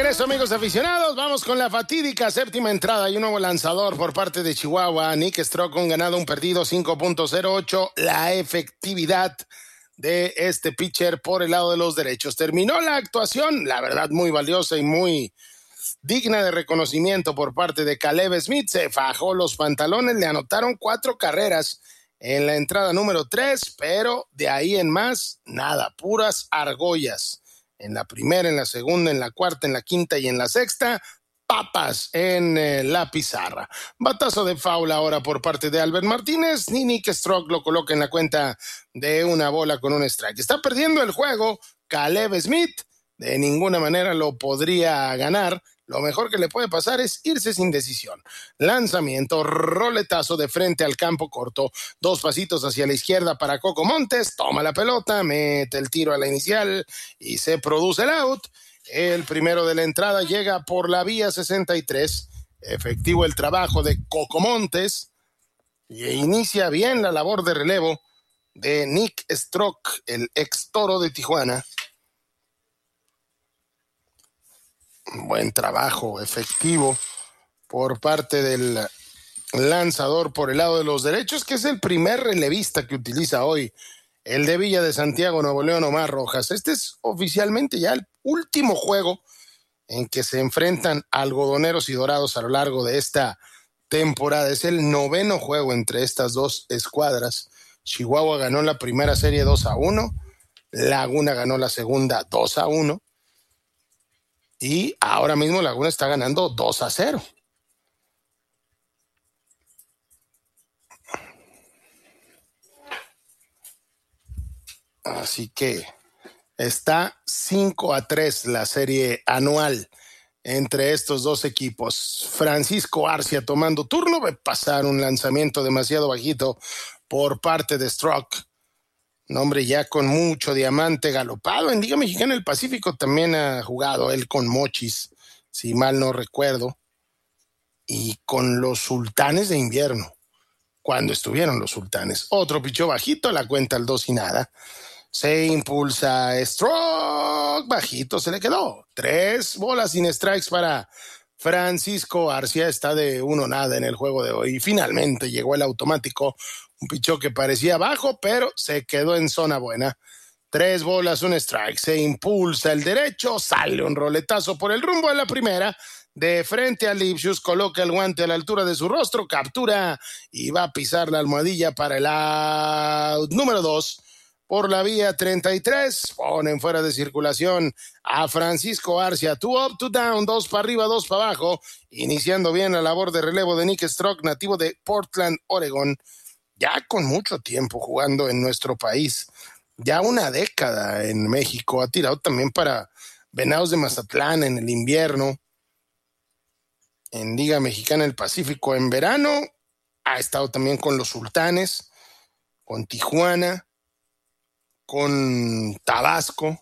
regreso, amigos aficionados. Vamos con la fatídica séptima entrada y un nuevo lanzador por parte de Chihuahua. Nick Strock, un ganado, un perdido, 5.08. La efectividad de este pitcher por el lado de los derechos. Terminó la actuación, la verdad, muy valiosa y muy digna de reconocimiento por parte de Caleb Smith. Se fajó los pantalones, le anotaron 4 carreras en la entrada número 3, pero de ahí en más, nada, puras argollas. En la primera, en la segunda, en la cuarta, en la quinta y en la sexta, papas en la pizarra. Batazo de foul ahora por parte de Albert Martínez. Ni Nick Strock lo coloca en la cuenta de una bola con un strike. Está perdiendo el juego Caleb Smith. De ninguna manera lo podría ganar. Lo mejor que le puede pasar es irse sin decisión. Lanzamiento, roletazo de frente al campo corto. 2 pasitos hacia la izquierda para Coco Montes. Toma la pelota, mete el tiro a la inicial y se produce el out. El primero de la entrada llega por la vía 63. Efectivo el trabajo de Coco Montes. Y inicia bien la labor de relevo de Nick Strock, el ex Toro de Tijuana. Buen trabajo, efectivo por parte del lanzador por el lado de los derechos, que es el primer relevista que utiliza hoy el de Villa de Santiago, Nuevo León, Omar Rojas. Este es oficialmente ya el último juego en que se enfrentan algodoneros y dorados a lo largo de esta temporada. Es el 9º juego entre estas dos escuadras. Chihuahua ganó la primera serie 2-1, Laguna ganó la segunda 2-1. Y ahora mismo Laguna está ganando 2-0. Así que está 5-3 la serie anual entre estos dos equipos. Francisco Arcia tomando turno. Va a pasar un lanzamiento demasiado bajito por parte de Strock. Un hombre ya con mucho diamante galopado. En Liga Mexicana del Pacífico también ha jugado él con Mochis, si mal no recuerdo. Y con los Sultanes de Invierno, cuando estuvieron los Sultanes. Otro pichó bajito, la cuenta al 2-0. Se impulsa Strock, bajito se le quedó. 3 bolas sin strikes para Francisco Arcia. Está de 1-0 en el juego de hoy. Y finalmente llegó el automático. Un pichó que parecía bajo, pero se quedó en zona buena. 3 bolas, un strike. Se impulsa el derecho, sale un roletazo por el rumbo de la primera. De frente a Lipsius, coloca el guante a la altura de su rostro, captura y va a pisar la almohadilla para el out número 2. Por la vía 33, ponen fuera de circulación a Francisco Arcia. 2 up, 2 down, 2 para arriba, 2 para abajo. Iniciando bien la labor de relevo de Nick Strock, nativo de Portland, Oregón. Ya con mucho tiempo jugando en nuestro país, ya una década en México, ha tirado también para Venados de Mazatlán en el invierno, en Liga Mexicana del Pacífico en verano, ha estado también con los Sultanes, con Tijuana, con Tabasco.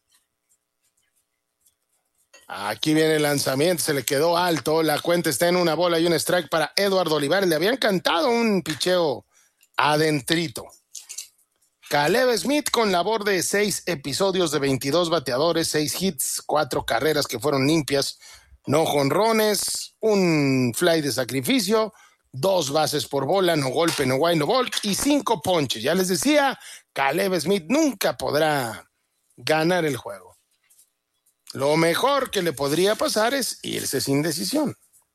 Aquí viene el lanzamiento, se le quedó alto, la cuenta está en 1 bola y un strike para Eduardo Olivares. Le habían cantado un picheo adentrito. Caleb Smith con labor de 6 episodios de 22 bateadores, 6 hits, 4 carreras que fueron limpias, no jonrones, un fly de sacrificio, 2 bases por bola, no golpe, no wild, no ball y 5 ponches. Ya les decía, Caleb Smith nunca podrá ganar el juego. Lo mejor que le podría pasar es irse sin decisión.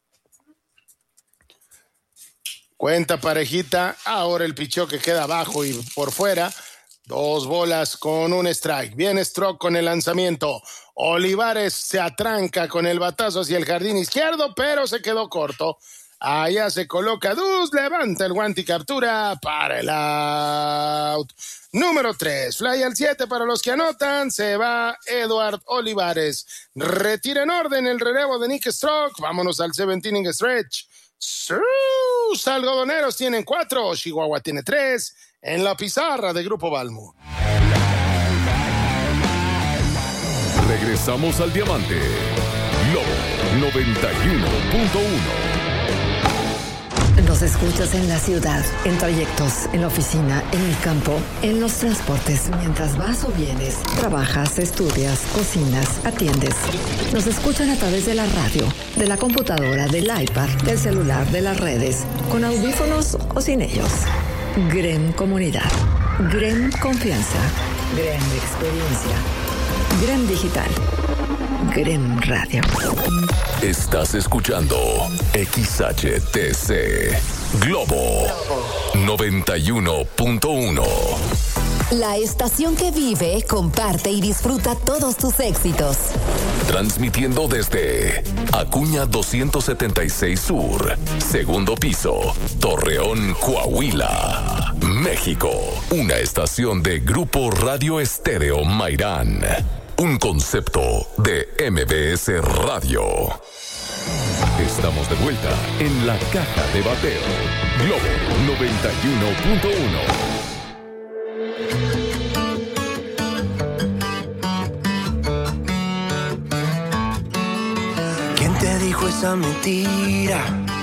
Cuenta parejita, ahora el picheo que queda abajo y por fuera. 2 bolas con un strike. Viene Strock con el lanzamiento. Olivares se atranca con el batazo hacia el jardín izquierdo, pero se quedó corto. Allá se coloca Dus, levanta el guante y captura para el out. Número 3, fly al 7 para los que anotan. Se va Eduard Olivares. Retira en orden el relevo de Nick Strock. Vámonos al 7th inning stretch. Sus algodoneros tienen 4, Chihuahua tiene 3 en la pizarra de Grupo Balmo. Regresamos al Diamante. Lobo 91.1. Nos escuchas en la ciudad, en trayectos, en la oficina, en el campo, en los transportes, mientras vas o vienes, trabajas, estudias, cocinas, atiendes. Nos escuchan a través de la radio, de la computadora, del iPad, del celular, de las redes, con audífonos o sin ellos. GREM Comunidad, GREM Confianza, GREM Experiencia, GREM Digital, GREM Radio. Estás escuchando XHTC Globo 91.1. La estación que vive, comparte y disfruta todos tus éxitos. Transmitiendo desde Acuña 276 Sur, segundo piso, Torreón, Coahuila, México. Una estación de Grupo Radio Estéreo Mairán. Un concepto de MBS Radio. Estamos de vuelta en la caja de bateo. Globo 91.1. ¿Quién te dijo esa mentira?